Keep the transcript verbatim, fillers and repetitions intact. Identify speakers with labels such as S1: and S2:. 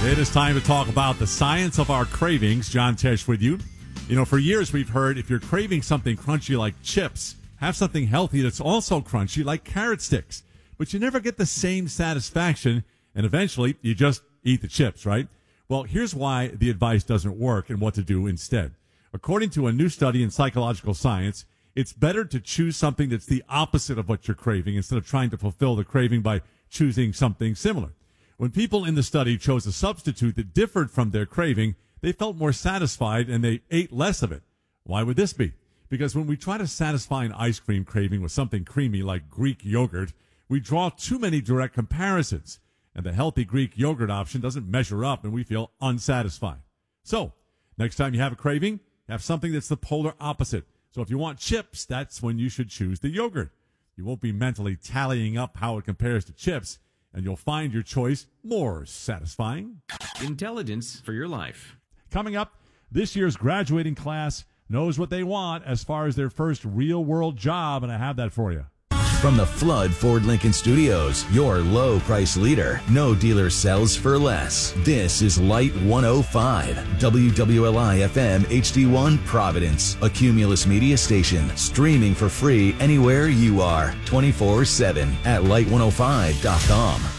S1: It is time to talk about the science of our cravings. John Tesh with you. You know, for years we've heard if you're craving something crunchy like chips, have something healthy that's also crunchy like carrot sticks. But you never get the same satisfaction, and eventually you just eat the chips, right? Well, here's why the advice doesn't work and what to do instead. According to a new study in psychological science, it's better to choose something that's the opposite of what you're craving instead of trying to fulfill the craving by choosing something similar. When people in the study chose a substitute that differed from their craving, they felt more satisfied and they ate less of it. Why would this be? Because when we try to satisfy an ice cream craving with something creamy like Greek yogurt, we draw too many direct comparisons, and the healthy Greek yogurt option doesn't measure up and we feel unsatisfied. So, next time you have a craving, have something that's the polar opposite. So if you want chips, that's when you should choose the yogurt. You won't be mentally tallying up how it compares to chips, and you'll find your choice more satisfying.
S2: Intelligence for your life.
S1: Coming up, this year's graduating class knows what they want as far as their first real-world job, and I have that for you.
S3: From the Flood Ford Lincoln Studios, your low price leader. No dealer sells for less. This is Light one oh five, W W L I F M H D one Providence, a Cumulus media station, streaming for free anywhere you are, twenty-four seven at light one oh five dot com.